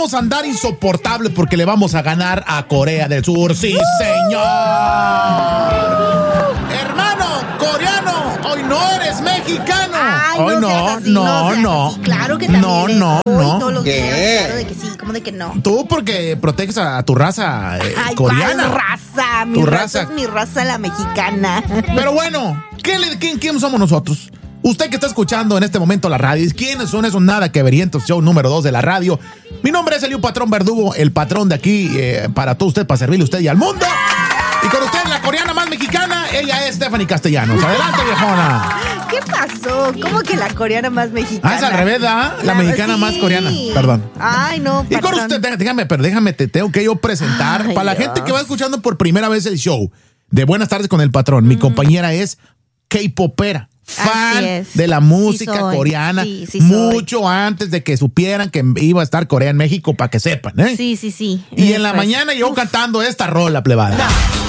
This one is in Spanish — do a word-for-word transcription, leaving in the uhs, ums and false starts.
vamos a andar insoportables porque le vamos a ganar a Corea del Sur. ¡Sí, señor! Hermano coreano, hoy no eres mexicano. Ay, hoy no, no, seas así, no, no, seas no. así. Claro que también No, eres. no, Hoy, no. todos los ¿Qué? días, claro de que sí, ¿cómo de que no? Tú porque proteges a tu raza eh, Ay, coreana. ¿cuál raza? Mi Tu raza, raza. es mi raza, la mexicana. Pero bueno, ¿qué le, quién, ¿quién somos nosotros? Usted que está escuchando en este momento la radio, ¿quiénes son esos nada que verientos? Show número dos de la radio. Mi nombre es Eliu Patrón Verdugo, el patrón de aquí, eh, para todo usted, para servirle a usted y al mundo. Y con usted, la coreana más mexicana, ella es Stephanie Castellanos. Adelante, viejona. ¿Qué pasó? ¿Cómo que la coreana más mexicana? Ah, es al revés, ¿ah? La, la mexicana sí. más coreana. Perdón. Ay, no, Y con usted, déjame, pero déjame, te tengo que yo presentar. Ay, para la Dios. gente que va escuchando por primera vez el show de Buenas Tardes con el Patrón, mm. mi compañera es K-popera. Fan de la música sí coreana, sí, sí mucho soy. antes de que supieran que iba a estar Corea en México, para que sepan, ¿eh? Sí, sí, sí. Y en la mañana yo cantando esta rola, plebada. No.